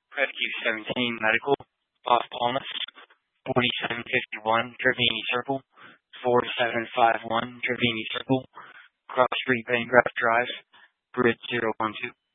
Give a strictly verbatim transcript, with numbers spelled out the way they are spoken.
Rescue seventeen Medical, Las Palmas, forty-seven fifty-one Trevini Circle, forty-seven fifty-one Trevini Circle, Cross Street Bancroft Drive, Bridge zero one two.